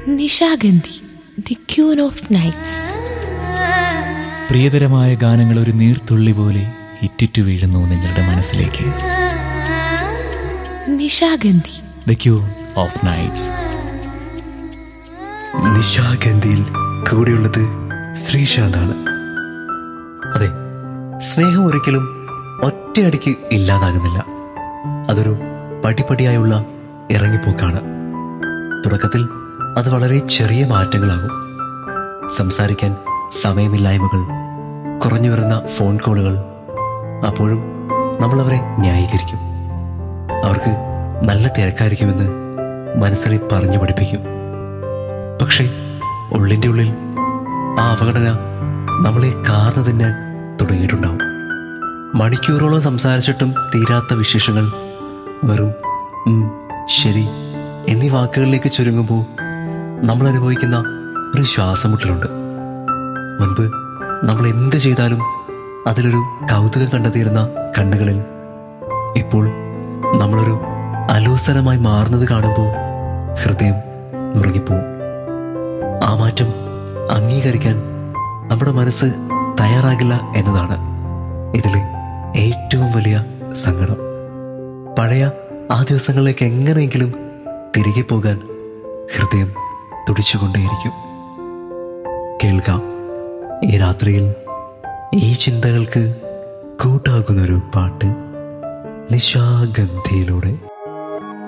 Nishagandhi, the queen of nights. പ്രിയതരമായ ഗാനങ്ങൾ ഒരു നീർത്തുള്ളി പോലെ ഇറ്റിറ്റു വീഴുന്നു നിങ്ങളുടെ മനസ്സിലേക്ക്. Nishagandhi, the queen of nights. നിശാഗന്ധിയിൽ കൂടെയുള്ളത് ശ്രീശാന്താണ്. അതെ, സ്നേഹം ഒരിക്കലും ഒറ്റയടിക്ക് ഇല്ലാതാകുന്നില്ല. അതൊരു പടിപടിയായുള്ള ഇറങ്ങിപ്പോക്കാണ്. തുടക്കത്തിൽ അത് വളരെ ചെറിയ മാറ്റങ്ങളാകും. സംസാരിക്കാൻ സമയമില്ലായ്മകൾ, കുറഞ്ഞു വരുന്ന ഫോൺ കോളുകൾ. അപ്പോഴും നമ്മളവരെ ന്യായീകരിക്കും. അവർക്ക് നല്ല തിരക്കായിരിക്കുമെന്ന് മനസ്സിനെ പറഞ്ഞു പഠിപ്പിക്കും. പക്ഷേ ഉള്ളിൻ്റെ ഉള്ളിൽ ആ അവഗണന നമ്മളെ കാർന്നു തിന്നാൻ തുടങ്ങിയിട്ടുണ്ടാവും. മണിക്കൂറോളം സംസാരിച്ചിട്ടും തീരാത്ത വിശേഷങ്ങൾ വെറും ശരി എന്നീ വാക്കുകളിലേക്ക് ചുരുങ്ങുമ്പോൾ നമ്മൾ അനുഭവിക്കുന്ന ഒരു ശ്വാസമുട്ടലുണ്ട്. മുൻപ് നമ്മൾ എന്ത് ചെയ്താലും അതിലൊരു കൗതുകം കണ്ടെത്തിയിരുന്ന കണ്ണുകളിൽ ഇപ്പോൾ നമ്മളൊരു അലോസരമായി മാറുന്നത് കാണുമ്പോൾ ഹൃദയം നുറുങ്ങിപ്പോവും. ആ മാറ്റം അംഗീകരിക്കാൻ നമ്മുടെ മനസ്സ് തയ്യാറാകില്ല എന്നതാണ് ഇതിലെ ഏറ്റവും വലിയ സങ്കടം. പഴയ ആ ദിവസങ്ങളിലേക്ക് എങ്ങനെയെങ്കിലും തിരികെ പോകാൻ ഹൃദയം തുടിച്ചുകൊണ്ടേയിരിക്കും. കേൾക്കാം ഈ രാത്രിയിൽ ഈ ചിന്തകൾക്ക് കൂട്ടാകുന്നൊരു പാട്ട് നിശാഗന്ധിയിലൂടെ.